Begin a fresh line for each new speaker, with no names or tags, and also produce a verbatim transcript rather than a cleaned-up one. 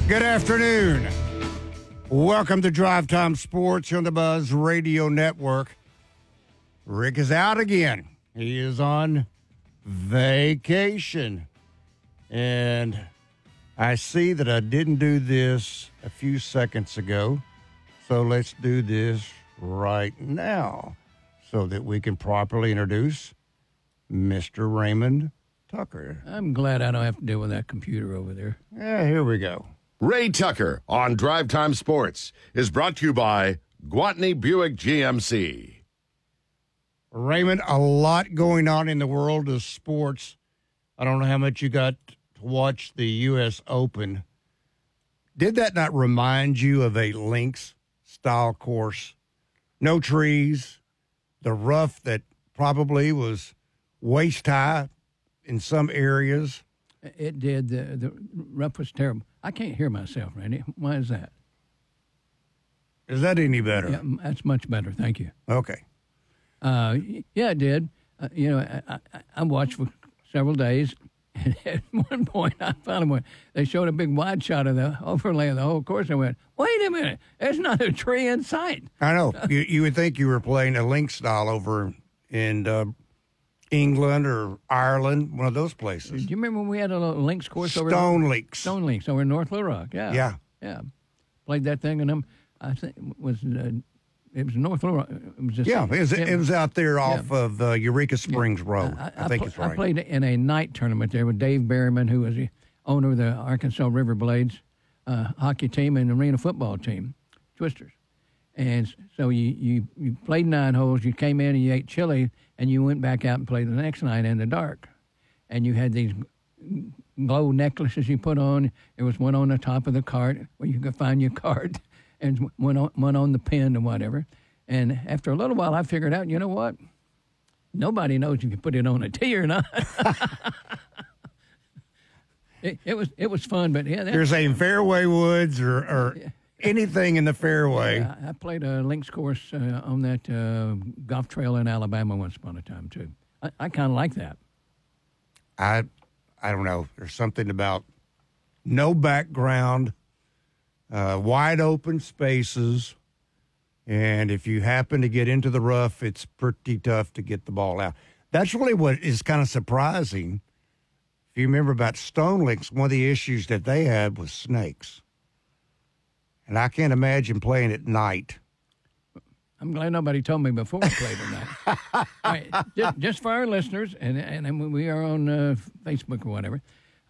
Good afternoon. Welcome to Drive Time Sports on the Buzz Radio Network. Rick is out again. He is on vacation. And I see that I didn't do this a few seconds ago. So let's do this right now so that we can properly introduce Mister Raymond Tucker.
I'm glad I don't have to deal with that computer over there.
Yeah, here we go.
Ray Tucker on Drive Time Sports is brought to you by Gwatney Buick G M C.
Raymond, a lot going on in the world of sports. I don't know how much you got to watch the U S Open. Did that not remind you of a links-style course? No trees, the rough that probably was waist-high in some areas.
It did. The, the rough was terrible. I can't hear myself, Randy. Why is that?
Is that any better?
Yeah, that's much better. Thank you.
Okay.
Uh, yeah, it did. Uh, you know, I, I, I watched for several days, and at one point I found one. They showed a big wide shot of the overlay of the whole course. I went, wait a minute, there's not a tree in sight.
I know. you, you would think you were playing a link style over in uh, England or Ireland, one of those places.
Do you remember when we had a little links course over
Stone Links.
Stone Links over in North Little Rock? Yeah.
Yeah.
Yeah. Played that thing, and um, I think it was uh, it was North Little Rock. It was just,
Yeah, it was, it was out there off
yeah.
of uh, Eureka Springs
yeah.
Road.
I,
I, I think
pl-
it's right.
I played in a night tournament there with Dave Berryman, who was the owner of the Arkansas River Blades uh, hockey team and arena football team, Twisters. And so you, you, you played nine holes, you came in and you ate chili, and you went back out and played the next night in the dark. And you had these glow necklaces you put on. There was one on the top of the cart where you could find your card, and one on, one on the pin or whatever. And after a little while, I figured out, you know what? Nobody knows if you put it on a tee or not. it, it was it was fun, but yeah.
You're saying fairway woods or, or
Yeah.
anything in the fairway.
Yeah, I played a links course uh, on that uh, golf trail in Alabama once upon a time, too. I, I kind of like that.
I I don't know. There's something about no background, uh, wide open spaces, and if you happen to get into the rough, it's pretty tough to get the ball out. That's really what is kind of surprising. If you remember about Stone Links, one of the issues that they had was snakes. And I can't imagine playing at night.
I'm glad nobody told me before we played tonight. All right, just, just for our listeners, and, and we are on uh, Facebook or whatever,